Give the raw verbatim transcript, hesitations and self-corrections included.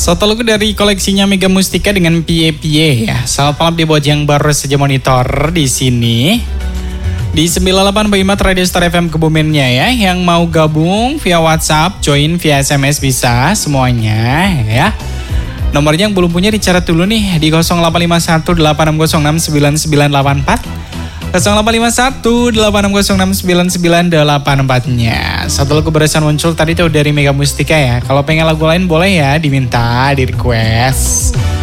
Satu lagu dari koleksinya Mega Mustika dengan Pie Pie ya. Selamat malam di buat yang baru saja monitor di sini. Di sembilan puluh delapan koma empat Radio Star F M Kebumennya ya. Yang mau gabung via WhatsApp, join via S M S bisa semuanya ya. Nomornya yang belum punya dicatat dulu nih di nol delapan lima satu delapan enam nol enam sembilan sembilan delapan empat. nol delapan lima satu delapan enam nol enam sembilan sembilan delapan empat-nya. Satu lagu barisan muncul tadi tuh dari Mega Mustika ya. Kalau pengen lagu lain boleh ya diminta, di request.